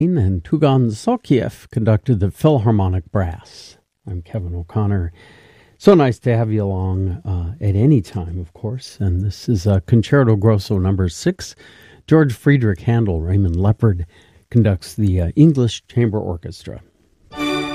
And Tugan Sokiev conducted the Philharmonic Brass. I'm Kevin O'Connor. So nice to have you along at any time, of course. And this is Concerto Grosso number 6. George Friedrich Handel, Raymond Leopard conducts the English Chamber Orchestra.